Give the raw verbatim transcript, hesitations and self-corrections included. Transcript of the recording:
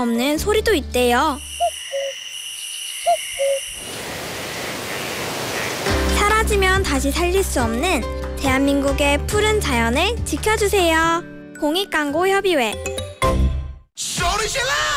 없는 소리도 있대요. 사라지면 다시 살릴 수 없는 대한민국의 푸른 자연을 지켜주세요. 공익광고협의회.